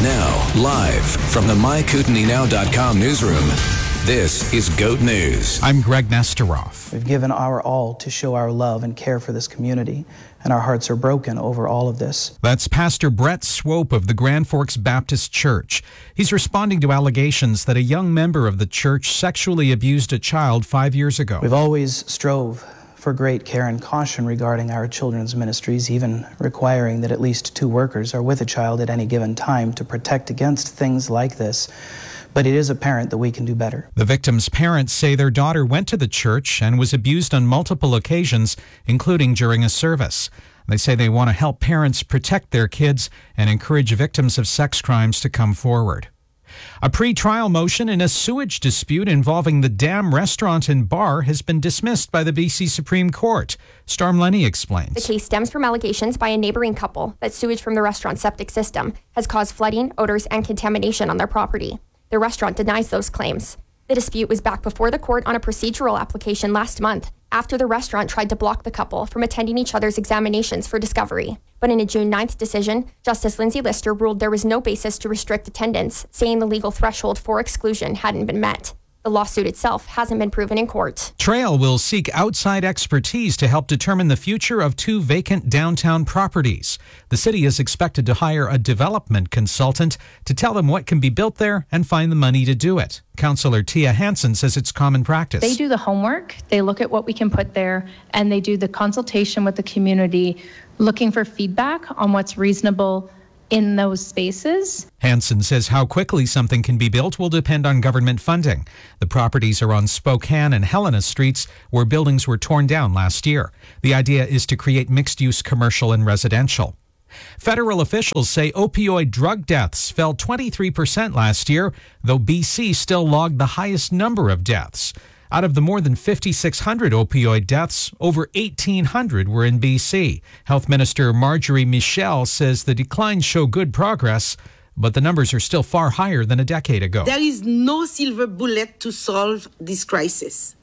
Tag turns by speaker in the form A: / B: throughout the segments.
A: Now, live from the MyKootenaysNow.com newsroom, this is GOAT News.
B: I'm Greg Nesteroff.
C: We've given our all to show our love and care for this community, and our hearts are broken over all of this.
B: That's Pastor Brett Swope of the Grand Forks Baptist Church. He's responding to allegations that a young member of the church sexually abused a child 5 years ago.
C: We've always strove for great care and caution regarding our children's ministries, even requiring that at least 2 workers are with a child at any given time to protect against things like this. But it is apparent that we can do better.
B: The victim's parents say their daughter went to the church and was abused on multiple occasions, including during a service. They say they want to help parents protect their kids and encourage victims of sex crimes to come forward. A pre-trial motion in a sewage dispute involving the Dam restaurant and bar has been dismissed by the BC Supreme Court. Storm Lenny explains.
D: The case stems from allegations by a neighboring couple that sewage from the restaurant's septic system has caused flooding, odors, and contamination on their property. The restaurant denies those claims. The dispute was back before the court on a procedural application last month after the restaurant tried to block the couple from attending each other's examinations for discovery. But in a June 9th decision, Justice Lindsay Lister ruled there was no basis to restrict attendance, saying the legal threshold for exclusion hadn't been met. The lawsuit itself hasn't been proven in court.
B: Trail will seek outside expertise to help determine the future of 2 vacant downtown properties. The city is expected to hire a development consultant to tell them what can be built there and find the money to do it. Councillor Tia Hansen says it's common practice.
E: They do the homework, they look at what we can put there, and they do the consultation with the community, looking for feedback on what's reasonable in those spaces.
B: Hansen says how quickly something can be built will depend on government funding. The properties are on Spokane and Helena Streets, where buildings were torn down last year. The idea is to create mixed-use commercial and residential. Federal officials say opioid drug deaths fell 23% last year, though BC still logged the highest number of deaths. Out of the more than 5,600 opioid deaths, over 1,800 were in BC. Health Minister Marjorie Michel says the declines show good progress, but the numbers are still far higher than a decade ago.
F: There is no silver bullet to solve this crisis.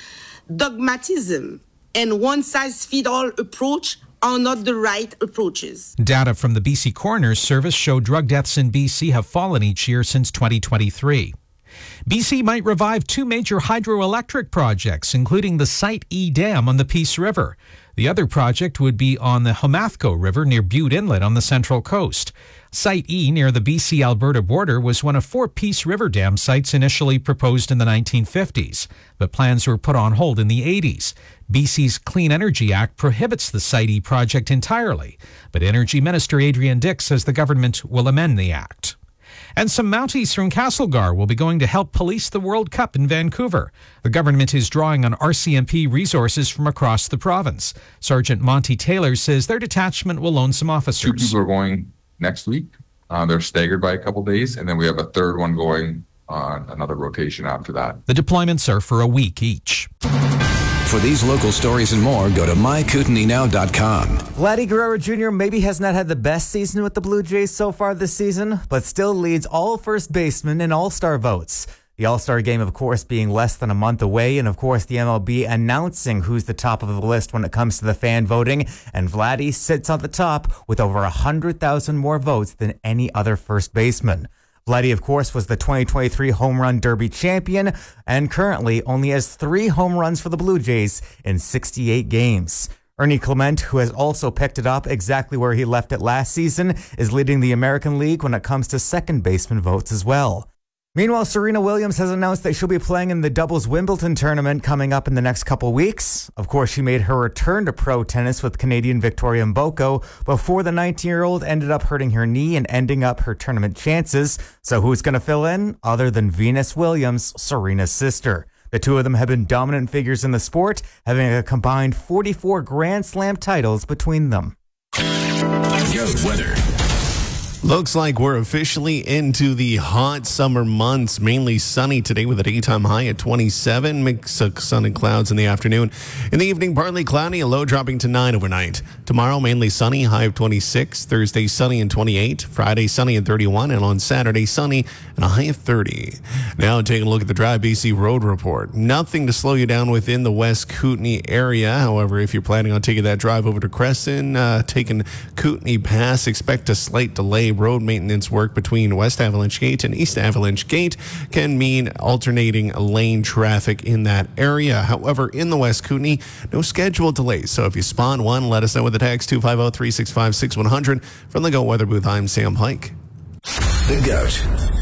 F: Dogmatism and one-size-fits-all approach are not the right approaches.
B: Data from the BC Coroner's Service show drug deaths in BC have fallen each year since 2023. BC might revive 2 major hydroelectric projects, including the Site E Dam on the Peace River. The other project would be on the Homathko River near Butte Inlet on the Central Coast. Site E near the BC-Alberta border was one of 4 Peace River Dam sites initially proposed in the 1950s, but plans were put on hold in the 80s. BC's Clean Energy Act prohibits the Site E project entirely, but Energy Minister Adrian Dix says the government will amend the act. And some Mounties from Castlegar will be going to help police the World Cup in Vancouver. The government is drawing on RCMP resources from across the province. Sergeant Monty Taylor says their detachment will loan some officers.
G: 2 people are going next week. They're staggered by a couple days, and then we have a third one going on another rotation after that.
B: The deployments are for a week each.
A: For these local stories and more, go to MyKootenaysNow.com.
H: Vladdy Guerrero Jr. maybe has not had the best season with the Blue Jays so far this season, but still leads all first basemen in All-Star votes. The All-Star game, of course, being less than a month away, and of course the MLB announcing who's the top of the list when it comes to the fan voting, and Vladdy sits on the top with over 100,000 more votes than any other first baseman. Vladdy, of course, was the 2023 Home Run Derby champion and currently only has 3 home runs for the Blue Jays in 68 games. Ernie Clement, who has also picked it up exactly where he left it last season, is leading the American League when it comes to second baseman votes as well. Meanwhile, Serena Williams has announced that she'll be playing in the doubles Wimbledon tournament coming up in the next couple weeks. Of course, she made her return to pro tennis with Canadian Victoria Mboko before the 19-year-old ended up hurting her knee and ending up her tournament chances. So who's going to fill in other than Venus Williams, Serena's sister? The 2 of them have been dominant figures in the sport, having a combined 44 Grand Slam titles between them.
A: Weather.
I: Looks like we're officially into the hot summer months. Mainly sunny today with a daytime high at 27. Mix of sun and clouds in the afternoon. In the evening, partly cloudy, a low dropping to 9 overnight. Tomorrow, mainly sunny, high of 26. Thursday, sunny and 28. Friday, sunny and 31. And on Saturday, sunny and a high of 30. Now taking a look at the Drive BC Road Report. Nothing to slow you down within the West Kootenay area. However, if you're planning on taking that drive over to Crescent, taking Kootenay Pass, expect a slight delay road maintenance work between West Avalanche Gate and East Avalanche Gate can mean alternating lane traffic in that area. However, in the West Kootenay, no scheduled delays. So if you spawn one, let us know with a text 250-365-6100. From the Go Weather Booth, I'm Sam Pike.
A: The GOAT.